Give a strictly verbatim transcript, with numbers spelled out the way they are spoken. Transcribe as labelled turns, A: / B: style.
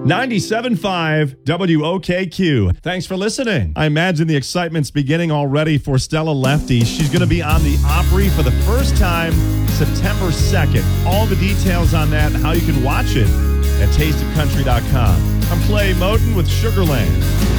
A: ninety-seven point five W O K Q. Thanks for listening. I imagine the excitement's beginning already for Stella Lefty. She's going to be on the Opry for the first time September second. All the details on that and how you can watch it at taste of country dot com. I'm Clay Moten with Sugarland.